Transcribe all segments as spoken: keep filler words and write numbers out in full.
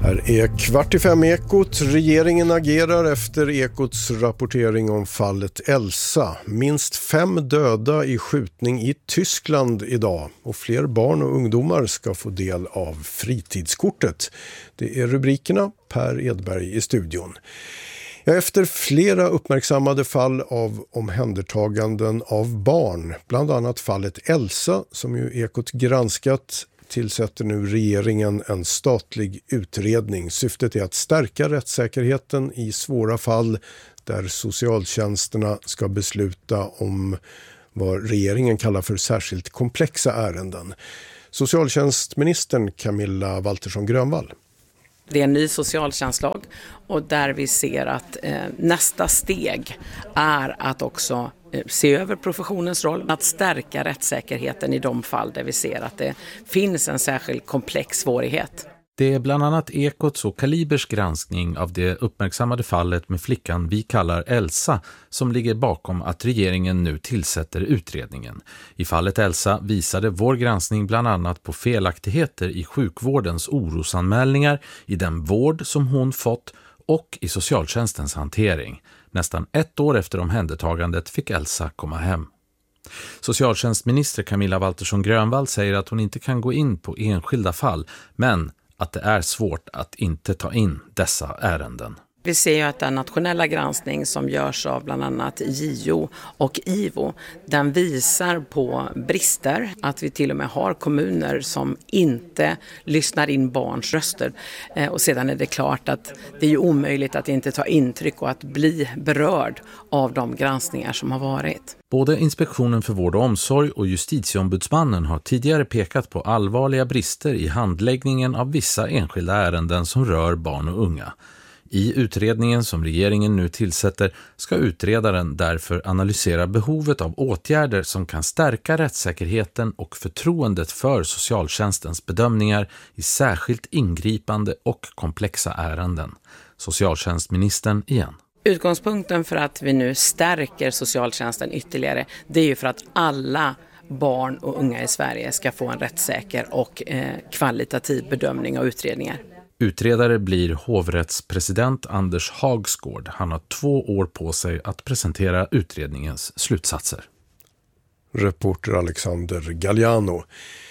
Här är kvart i fem Ekot. Regeringen agerar efter Ekots rapportering om fallet Elsa. Minst fem döda i skjutning i Tyskland idag. Och fler barn och ungdomar ska få del av fritidskortet. Det är rubrikerna. Per Edberg i studion. Ja, efter flera uppmärksammade fall av omhändertaganden av barn, bland annat fallet Elsa som ju Ekot granskat, tillsätter nu regeringen en statlig utredning. Syftet är att stärka rättssäkerheten i svåra fall där socialtjänsterna ska besluta om vad regeringen kallar för särskilt komplexa ärenden. Socialtjänstministern Camilla Waltersson Grönvall. Det är en ny socialtjänstlag och där vi ser att eh, nästa steg är att också eh, se över professionens roll, att stärka rättssäkerheten i de fall där vi ser att det finns en särskild komplex svårighet. Det är bland annat Ekots och Kalibers granskning av det uppmärksammade fallet med flickan vi kallar Elsa som ligger bakom att regeringen nu tillsätter utredningen. I fallet Elsa visade vår granskning bland annat på felaktigheter i sjukvårdens orosanmälningar, i den vård som hon fått och i socialtjänstens hantering. Nästan ett år efter omhändertagandet fick Elsa komma hem. Socialtjänstminister Camilla Waltersson Grönvall säger att hon inte kan gå in på enskilda fall, men att det är svårt att inte ta in dessa ärenden. Vi ser ju att den nationella granskning som görs av bland annat J O och I V O, den visar på brister, att vi till och med har kommuner som inte lyssnar in barns röster. Och sedan är det klart att det är ju omöjligt att inte ta intryck och att bli berörd av de granskningar som har varit. Både Inspektionen för vård och omsorg och Justitieombudsmannen har tidigare pekat på allvarliga brister i handläggningen av vissa enskilda ärenden som rör barn och unga. I utredningen som regeringen nu tillsätter ska utredaren därför analysera behovet av åtgärder som kan stärka rättssäkerheten och förtroendet för socialtjänstens bedömningar i särskilt ingripande och komplexa ärenden. Socialtjänstministern igen. Utgångspunkten för att vi nu stärker socialtjänsten ytterligare, det är ju för att alla barn och unga i Sverige ska få en rättssäker och eh, kvalitativ bedömning och utredningar. Utredare blir hovrättspresident Anders Hagsgård. Han har två år på sig att presentera utredningens slutsatser. Reporter Alexander Galliano.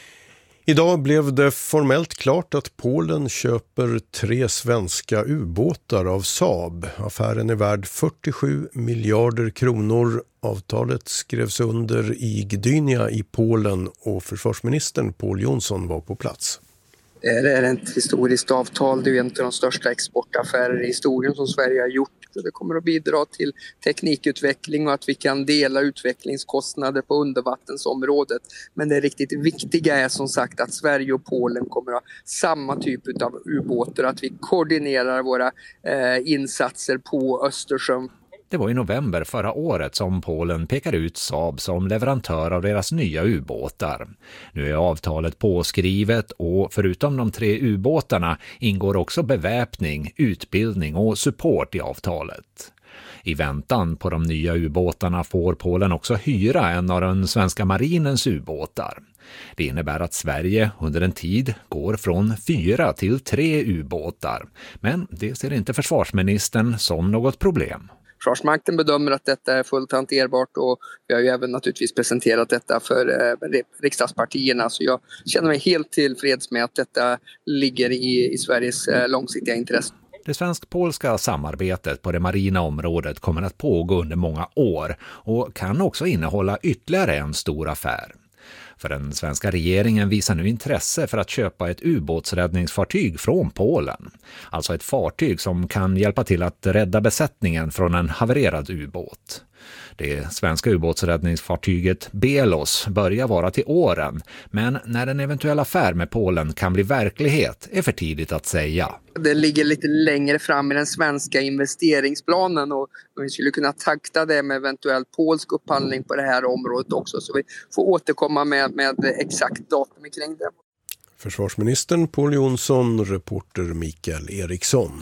Idag blev det formellt klart att Polen köper tre svenska ubåtar av Saab. Affären är värd fyrtiosju miljarder kronor. Avtalet skrevs under i Gdynia i Polen och försvarsministern Pål Jonson var på plats. Det är ett historiskt avtal, det är en av de största exportaffärer i historien som Sverige har gjort. Det kommer att bidra till teknikutveckling och att vi kan dela utvecklingskostnader på undervattensområdet. Men det riktigt viktiga är som sagt att Sverige och Polen kommer att ha samma typ av ubåtar, att vi koordinerar våra eh, insatser på Östersjön. Det var i november förra året som Polen pekade ut Saab som leverantör av deras nya ubåtar. Nu är avtalet påskrivet och förutom de tre ubåtarna ingår också beväpning, utbildning och support i avtalet. I väntan på de nya ubåtarna får Polen också hyra en av den svenska marinens ubåtar. Det innebär att Sverige under en tid går från fyra till tre ubåtar. Men det ser inte försvarsministern som något problem. Försvarsmakten bedömer att detta är fullt hanterbart och vi har ju även naturligtvis presenterat detta för eh, riksdagspartierna, så jag känner mig helt tillfreds med att detta ligger i, i Sveriges eh, långsiktiga intresse. Det svensk-polska samarbetet på det marina området kommer att pågå under många år och kan också innehålla ytterligare en stor affär. För den svenska regeringen visar nu intresse för att köpa ett ubåtsräddningsfartyg från Polen. Alltså ett fartyg som kan hjälpa till att rädda besättningen från en havererad ubåt. Det svenska ubåtsräddningsfartyget Belos börjar vara till åren, men när en eventuell affär med Polen kan bli verklighet är för tidigt att säga. Det ligger lite längre fram i den svenska investeringsplanen och vi skulle kunna takta det med eventuell polsk upphandling på det här området också, så vi får återkomma med, med exakt datum kring det. Försvarsministern Pål Jonson, reporter Mikael Eriksson.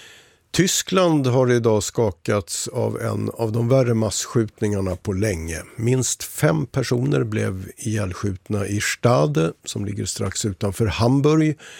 Tyskland har idag skakats av en av de värre massskjutningarna på länge. Minst fem personer blev ihjälskjutna i Stade, som ligger strax utanför Hamburg.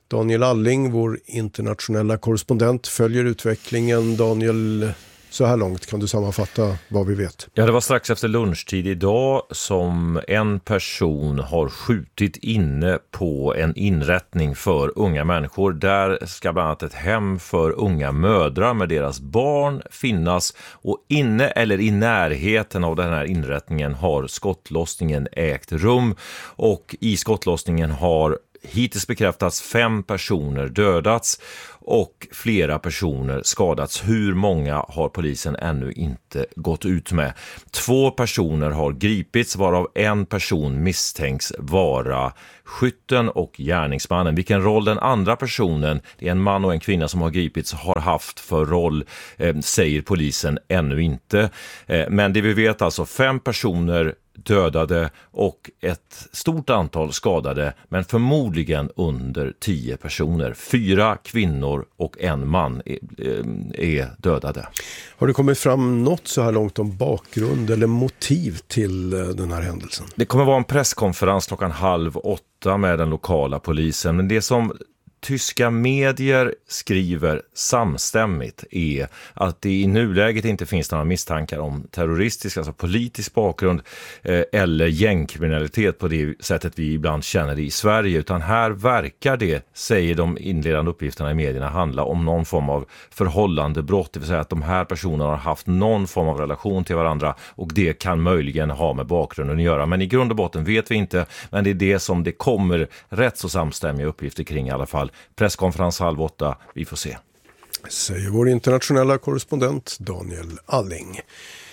Daniel Alling, vår internationella korrespondent, följer utvecklingen. Daniel, så här långt kan du sammanfatta vad vi vet? Ja, det var strax efter lunchtid idag som en person har skjutit inne på en inrättning för unga människor. Där ska bland annat ett hem för unga mödrar med deras barn finnas, och inne eller i närheten av den här inrättningen har skottlossningen ägt rum, och i skottlossningen har hittills bekräftats fem personer dödats och flera personer skadats. Hur många har polisen ännu inte gått ut med. Två personer har gripits, varav en person misstänks vara skytten och gärningsmannen. Vilken roll den andra personen, det är en man och en kvinna som har gripits, har haft för roll eh, säger polisen ännu inte. Eh, men det vi vet, alltså fem personer dödade och ett stort antal skadade, men förmodligen under tio personer. Fyra kvinnor och en man är, är dödade. Har det kommit fram något så här långt om bakgrund eller motiv till den här händelsen? Det kommer vara en presskonferens klockan halv åtta med den lokala polisen, men det som tyska medier skriver samstämmigt är att det i nuläget inte finns några misstankar om terroristisk, alltså politisk bakgrund eh, eller gängkriminalitet på det sättet vi ibland känner det i Sverige, utan här verkar det, säger de inledande uppgifterna i medierna, handla om någon form av förhållande brott, det vill säga att de här personerna har haft någon form av relation till varandra, och det kan möjligen ha med bakgrunden att göra, men i grund och botten vet vi inte, men det är det som det kommer rätt så samstämmiga uppgifter kring i alla fall. Presskonferens halv åtta, vi får se. Säger vår internationella korrespondent Daniel Alling.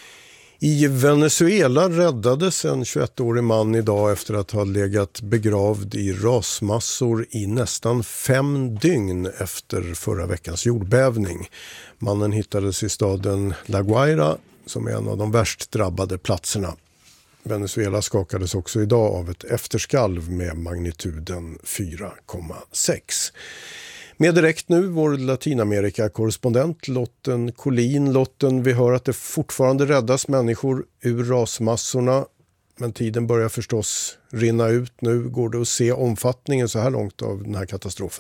I Venezuela räddades en tjugoettårig man idag efter att ha legat begravd i rasmassor i nästan fem dygn efter förra veckans jordbävning. Mannen hittades i staden La Guaira, som är en av de värst drabbade platserna. Venezuela skakades också idag av ett efterskalv med magnituden fyra komma sex. Med direkt nu vår Latinamerika-korrespondent Lotten Collin. Lotten, vi hör att det fortfarande räddas människor ur rasmassorna, men tiden börjar förstås rinna ut nu. Går det att se omfattningen så här långt av den här katastrofen?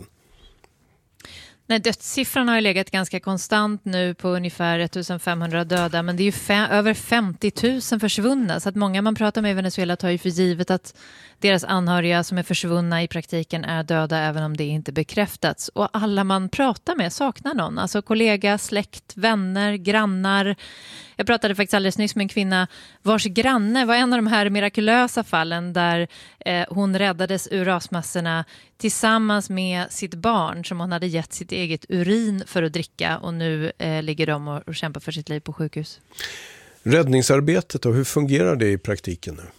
Nej, dödssiffran har ju legat ganska konstant nu på ungefär ettusenfemhundra döda, men det är ju fe- över femtio tusen försvunna, så att många man pratar med i Venezuela tar ju för givet att deras anhöriga som är försvunna i praktiken är döda, även om det inte bekräftats. Och alla man pratar med saknar någon, alltså kollega, släkt, vänner, grannar. Jag pratade faktiskt alldeles nyss med en kvinna vars granne var en av de här mirakulösa fallen där eh, hon räddades ur rasmassorna tillsammans med sitt barn som hon hade gett sitt eget urin för att dricka, och nu eh, ligger de och, och kämpar för sitt liv på sjukhus. Räddningsarbetet då, hur fungerar det i praktiken nu?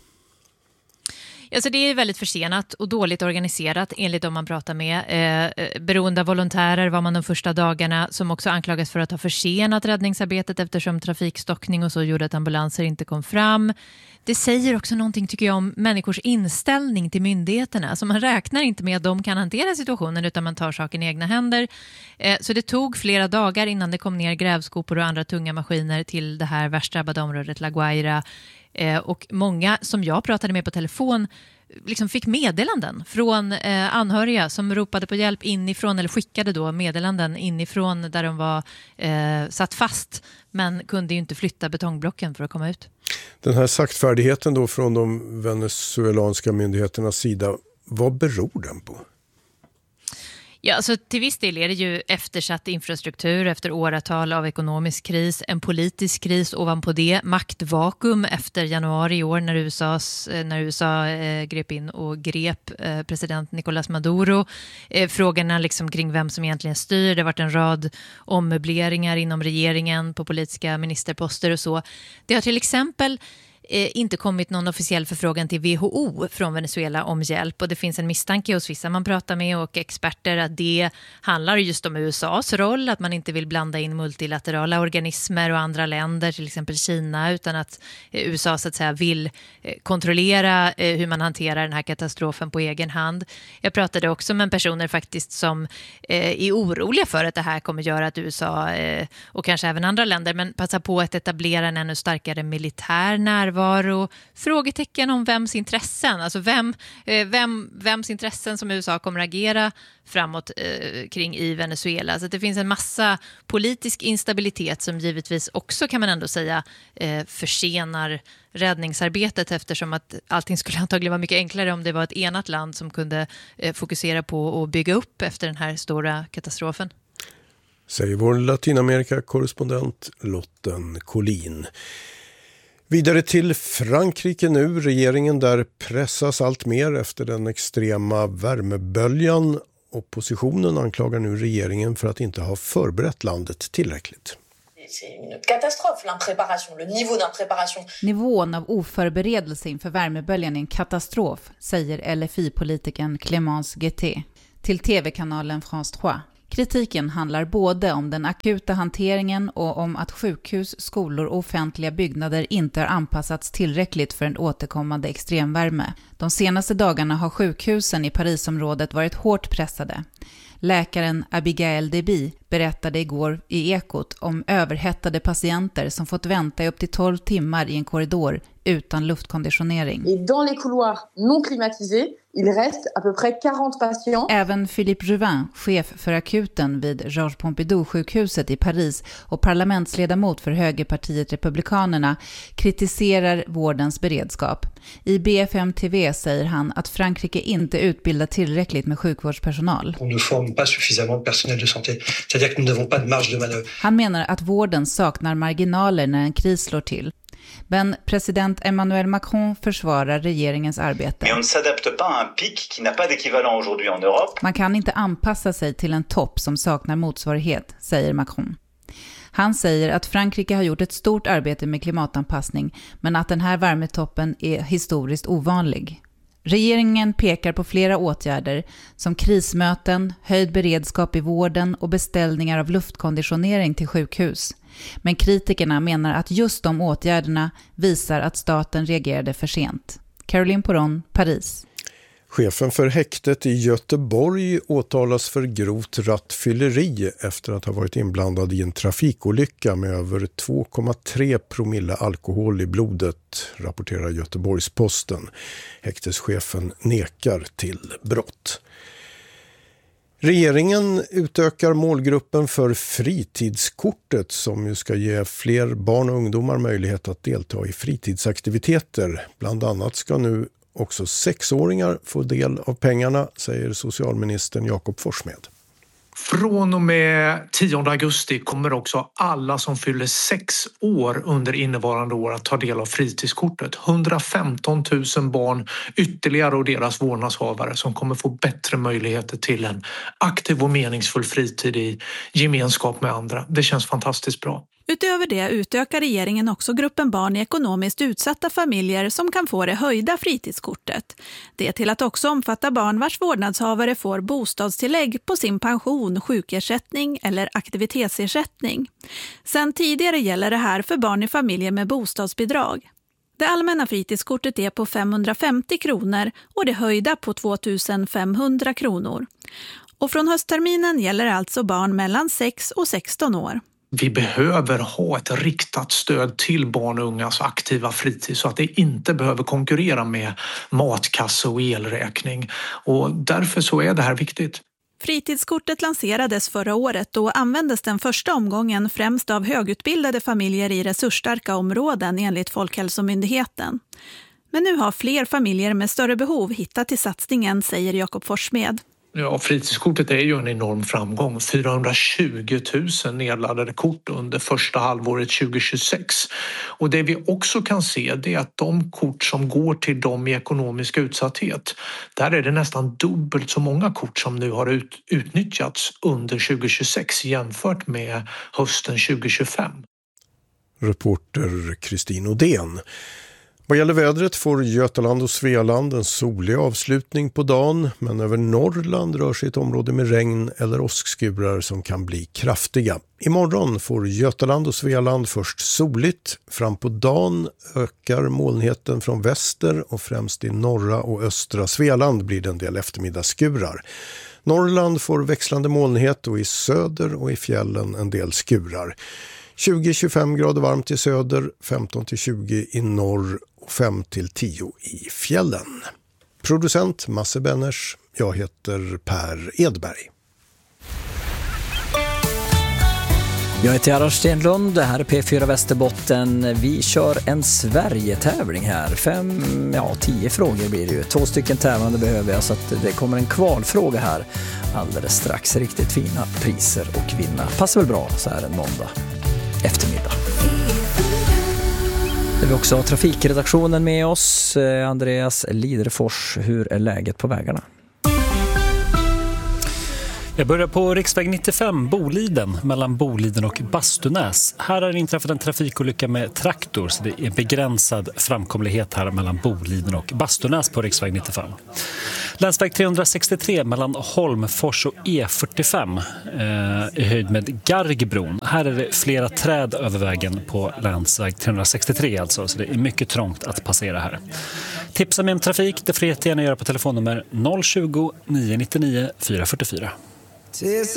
Alltså det är väldigt försenat och dåligt organiserat enligt de man pratar med. Eh, beroende av volontärer var man de första dagarna, som också anklagas för att ha försenat räddningsarbetet eftersom trafikstockning och så gjorde att ambulanser inte kom fram. Det säger också någonting, tycker jag, om människors inställning till myndigheterna. Alltså man räknar inte med att de kan hantera situationen, utan man tar saken i egna händer. Eh, så det tog flera dagar innan det kom ner grävskopor och andra tunga maskiner till det här värst drabbade området La Guaira. Eh, och många som jag pratade med på telefon liksom fick meddelanden från eh, anhöriga som ropade på hjälp inifrån, eller skickade då meddelanden inifrån där de var eh, satt fast, men kunde ju inte flytta betongblocken för att komma ut. Den här saktfärdigheten då från de venezuelanska myndigheternas sida, vad beror den på? Ja, alltså till viss del är det ju eftersatt infrastruktur efter åratal av ekonomisk kris, en politisk kris ovanpå det, maktvakuum efter januari i år när, USAs, när U S A eh, grep in och grep eh, president Nicolás Maduro. Eh, frågorna liksom kring vem som egentligen styr, det har varit en rad ommöbleringar inom regeringen på politiska ministerposter och så. Det har till exempel Eh, inte kommit någon officiell förfrågan till W H O från Venezuela om hjälp, och det finns en misstanke hos vissa man pratar med och experter att det handlar just om U S As roll, att man inte vill blanda in multilaterala organismer och andra länder, till exempel Kina, utan att eh, U S A så att säga vill eh, kontrollera eh, hur man hanterar den här katastrofen på egen hand. Jag pratade också med personer faktiskt som eh, är oroliga för att det här kommer göra att U S A eh, och kanske även andra länder, men passar på att etablera en ännu starkare militär närvaro närvaro, frågetecken om vems intressen, alltså vem, vem, vems intressen som U S A kommer att agera framåt eh, kring i Venezuela. Så att det finns en massa politisk instabilitet som givetvis också, kan man ändå säga, eh, försenar räddningsarbetet, eftersom att allting skulle antagligen vara mycket enklare om det var ett enat land som kunde eh, fokusera på att bygga upp efter den här stora katastrofen. Säger vår Latinamerika-korrespondent Lotten Collin. Vidare till Frankrike nu. Regeringen där pressas allt mer efter den extrema värmeböljan. Oppositionen anklagar nu regeringen för att inte ha förberett landet tillräckligt. Nivån av oförberedelse inför värmeböljan är en katastrof, säger L F I-politikern Clémence Guettet till tv-kanalen France tre. Kritiken handlar både om den akuta hanteringen och om att sjukhus, skolor och offentliga byggnader inte har anpassats tillräckligt för en återkommande extremvärme. De senaste dagarna har sjukhusen i Parisområdet varit hårt pressade. Läkaren Abigail Deby berättade igår i Ekot om överhettade patienter som fått vänta i upp till tolv timmar i en korridor utan luftkonditionering. Et dans les couloirs non climatisés, il reste à peu près quarante patients. Även Philippe Juvin, chef för akuten vid Georges Pompidou-sjukhuset i Paris och parlamentsledamot för högerpartiet Republikanerna, kritiserar vårdens beredskap. I B F M T V säger han att Frankrike inte utbildar tillräckligt med sjukvårdspersonal. On ne forme pas suffisamment de personnel de santé. C'est-à-dire que nous n'avons pas de marge de manœuvre. Han menar att vården saknar marginaler när en kris slår till. Men president Emmanuel Macron försvarar regeringens arbete. Mais on ne s'adapte pas à un pic qui n'a pas d'équivalent aujourd'hui en Europe. Man kan inte anpassa sig till en topp som saknar motsvarighet, säger Macron. Han säger att Frankrike har gjort ett stort arbete med klimatanpassning, men att den här värmetoppen är historiskt ovanlig. Regeringen pekar på flera åtgärder som krismöten, höjd beredskap i vården och beställningar av luftkonditionering till sjukhus. Men kritikerna menar att just de åtgärderna visar att staten reagerade för sent. Caroline Poron, Paris. Chefen för häktet i Göteborg åtalas för grovt rattfylleri efter att ha varit inblandad i en trafikolycka med över två komma tre promille alkohol i blodet, rapporterar Göteborgs-Posten. Häkteschefen nekar till brott. Regeringen utökar målgruppen för fritidskortet som ju ska ge fler barn och ungdomar möjlighet att delta i fritidsaktiviteter. Bland annat ska nu också sexåringar får del av pengarna, säger socialministern Jakob Forssmed. Från och med tionde augusti kommer också alla som fyller sex år under innevarande år att ta del av fritidskortet. hundrafemton tusen barn ytterligare och deras vårdnadshavare som kommer få bättre möjligheter till en aktiv och meningsfull fritid i gemenskap med andra. Det känns fantastiskt bra. Utöver det utökar regeringen också gruppen barn i ekonomiskt utsatta familjer som kan få det höjda fritidskortet. Det till att också omfatta barn vars vårdnadshavare får bostadstillägg på sin pension, sjukersättning eller aktivitetsersättning. Sen tidigare gäller det här för barn i familjer med bostadsbidrag. Det allmänna fritidskortet är på femhundrafemtio kronor och det höjda på tvåtusen femhundra kronor. Och från höstterminen gäller alltså barn mellan sex och sexton år. Vi behöver ha ett riktat stöd till barn och ungas aktiva fritid så att det inte behöver konkurrera med matkasse och elräkning. Och därför så är det här viktigt. Fritidskortet lanserades förra året och användes den första omgången främst av högutbildade familjer i resursstarka områden enligt Folkhälsomyndigheten. Men nu har fler familjer med större behov hittat till satsningen, säger Jakob Forssmed. Ja, fritidskortet är ju en enorm framgång. fyrahundratjugo tusen nedladdade kort under första halvåret tjugohundratjugosex. Och det vi också kan se det är att de kort som går till dem i ekonomisk utsatthet, där är det nästan dubbelt så många kort som nu har ut, utnyttjats under tjugohundratjugosex jämfört med hösten tjugohundratjugofem. Reporter Kristin Odén. Vad gäller vädret får Götaland och Svealand en solig avslutning på dagen, men över Norrland rör sig ett område med regn eller åskskurar som kan bli kraftiga. Imorgon får Götaland och Svealand först soligt. Fram på dagen ökar molnheten från väster och främst i norra och östra Svealand blir det en del eftermiddagsskurar. Norrland får växlande molnhet och i söder och i fjällen en del skurar. tjugo till tjugofem grader varmt i söder, femton till tjugo i norr fem till tio i fjällen. Producent Masse Benners, jag heter Per Edberg. Jag heter Gerhard Stenlund, det här är P fyra Västerbotten. Vi kör en Sverige-tävling här. Fem, ja tio frågor blir det ju. Två stycken tävlande behöver jag, så att det kommer en kvalfråga här alldeles strax. Riktigt fina priser och vinna. Passar väl bra så här en måndag eftermiddag. Det är också trafikredaktionen med oss. Andreas Liderfors, hur är läget på vägarna? Jag börjar på riksväg nittiofem, Boliden, mellan Boliden och Bastunäs. Här har det inträffat en trafikolycka med traktor, så det är begränsad framkomlighet här mellan Boliden och Bastunäs på riksväg nittiofem. Länsväg trehundrasextiotre mellan Holmfors och E fyrtiofem eh, i höjd med Gargbron. Här är det flera träd över vägen på länsväg trehundrasextiotre alltså, så det är mycket trångt att passera här. Tipsa mig om trafik, det får jag gärna göra på telefonnummer noll tjugo, nio nittionio, fyra fyrtiofyra.